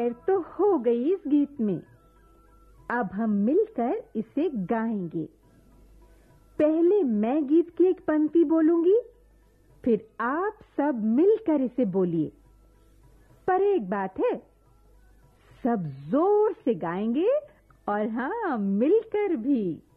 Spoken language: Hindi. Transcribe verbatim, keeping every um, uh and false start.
खैर तो हो गई इस गीत में। अब हम मिलकर इसे गाएंगे। पहले मैं गीत की एक पंक्ति बोलूंगी, फिर आप सब मिलकर इसे बोलिए। पर एक बात है, सब जोर से गाएंगे और हाँ, मिलकर भी।